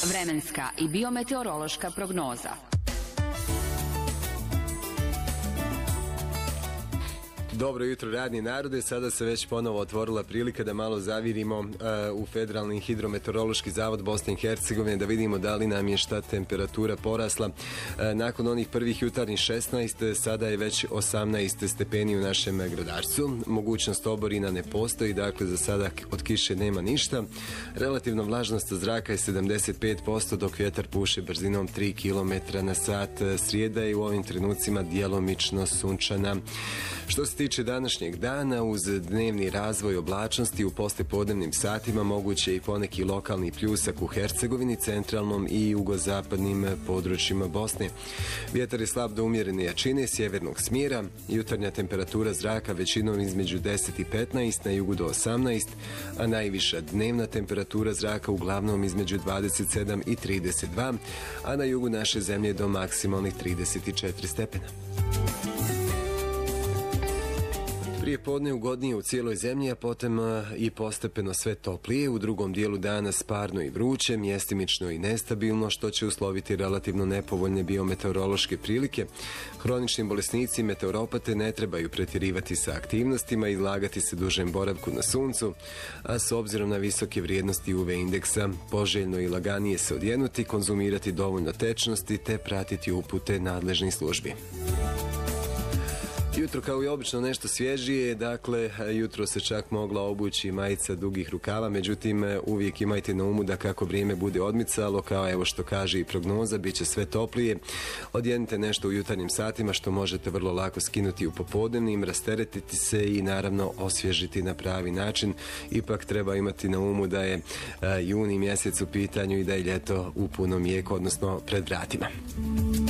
Vremenska i biometeorološka prognoza. Dobro jutro, radni narode. Sada se već ponovo otvorila prilika da malo zavirimo u Federalni hidrometeorološki zavod Bosne i Hercegovine, da vidimo da li nam je šta temperatura porasla. Nakon onih prvih jutarnjih 16, sada je već 18 stepeni u našem Gradarcu. Mogućnost oborina ne postoji, dakle za sada od kiše nema ništa. Relativna vlažnost zraka je 75%, dok vjetar puše brzinom 3 km na sat. Srijeda je u ovim trenucima djelomično sunčana. Što se tiče današnjeg dana, uz dnevni razvoj oblačnosti u poslijepodnevnim satima moguće je i poneki lokalni pljusak u Hercegovini, centralnom i jugozapadnim područjima Bosne. Vjetar je slab do umjerene jačine sjevernog smjera, jutarnja temperatura zraka većinom između 10 i 15, na jugu do 18, a najviša dnevna temperatura zraka uglavnom između 27 i 32, a na jugu naše zemlje do maksimalnih 34 stepena. Prije podne ugodnije u cijeloj zemlji, a potom i postepeno sve toplije. U drugom dijelu dana sparno i vruće, mjestimično i nestabilno, što će usloviti relativno nepovoljne biometeorološke prilike. Hronični bolesnici i meteoropate ne trebaju pretjerivati sa aktivnostima i izlagati se dužem boravku na suncu, a s obzirom na visoke vrijednosti UV indeksa, poželjno i laganije se odjenuti, konzumirati dovoljno tečnosti te pratiti upute nadležnih službi. Jutro kao i obično nešto svježije, dakle jutro se čak mogla obući majica dugih rukava, međutim uvijek imajte na umu da kako vrijeme bude odmicalo, kao evo što kaže i prognoza, bit će sve toplije. Odjenite nešto u jutarnjim satima što možete vrlo lako skinuti u popodnevnim, rasteretiti se i naravno osvježiti na pravi način. Ipak treba imati na umu da je juni mjesec u pitanju i da je ljeto u punom jeku, odnosno pred vratima.